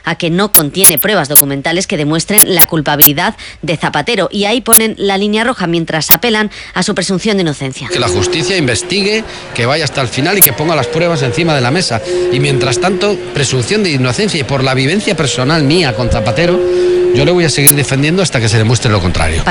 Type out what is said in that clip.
a que no contiene pruebas documentales que demuestren la culpabilidad de Zapatero, y ahí ponen la línea roja mientras apelan a su presunción de inocencia. Que la justicia investigue, que vaya hasta el final y que ponga las pruebas encima de la mesa. Y mientras tanto, presunción de inocencia, y por la vivencia personal mía con Zapatero, yo le voy a seguir defendiendo hasta que se demuestre lo contrario.